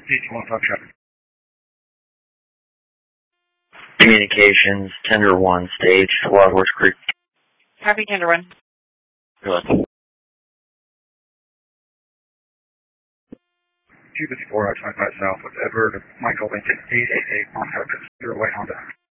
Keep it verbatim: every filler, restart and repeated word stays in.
one five traffic. Communications, Tender one, stage, Wild Horse Creek. Copy, Tender one. Good. two fifty-four, twenty-five South with Edward Michael Lincoln, eight eight eight on purpose, zero white Honda.